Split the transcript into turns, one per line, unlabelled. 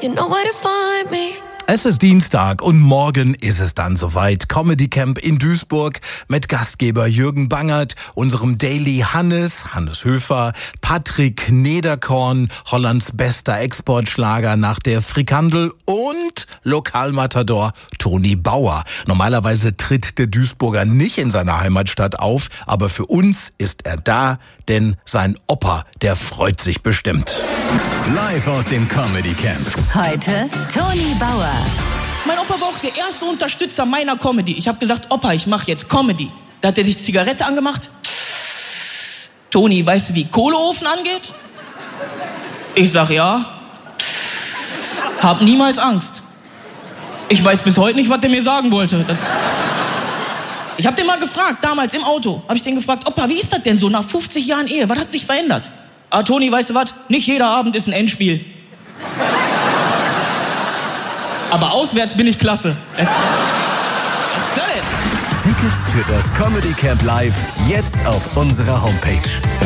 You know where to find me.
Es ist Dienstag und morgen ist es dann soweit. Comedy Camp in Duisburg mit Gastgeber Jürgen Bangert, unserem Daily Hannes Höfer, Patrick Nederkorn, Hollands bester Exportschlager nach der Frikandel und Lokalmatador Toni Bauer. Normalerweise tritt der Duisburger nicht in seiner Heimatstadt auf, aber für uns ist er da, denn sein Opa, der freut sich bestimmt.
Live aus dem Comedy Camp.
Heute Toni Bauer.
Mein Opa war auch der erste Unterstützer meiner Comedy. Ich habe gesagt, Opa, ich mache jetzt Comedy. Da hat er sich Zigarette angemacht. Toni, weißt du, wie Kohleofen angeht? Ich sag ja. Hab niemals Angst. Ich weiß bis heute nicht, was der mir sagen wollte. Ich hab den mal gefragt, damals im Auto. Hab ich den gefragt, Opa, wie ist das denn so nach 50 Jahren Ehe? Was hat sich verändert? Ah, Toni, weißt du was? Nicht jeder Abend ist ein Endspiel. Aber auswärts bin ich klasse. Was soll denn?
Tickets für das Comedy Camp Live jetzt auf unserer Homepage.